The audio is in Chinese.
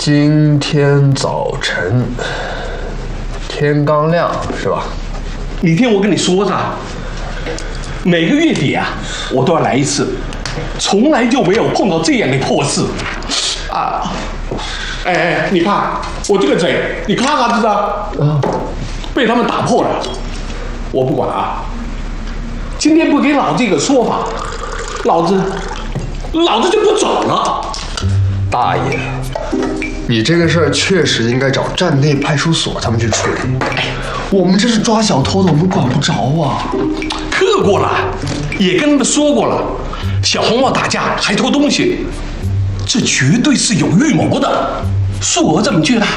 今天早晨天刚亮是吧？ 你听我跟你说噻，每个月底啊，我都要来一次，从来就没有碰到这样的破事啊！哎，你看我这个嘴，你看看这个，被他们打破了。我不管啊，今天不给老子一个说法，老子就不走了。 大爷，你这个事儿确实应该找站内派出所他们去处理。我们这是抓小偷的，我们管不着啊。 克过了，也跟他们说过了，小红帽打架还偷东西，这绝对是有预谋的。恕我这么句了。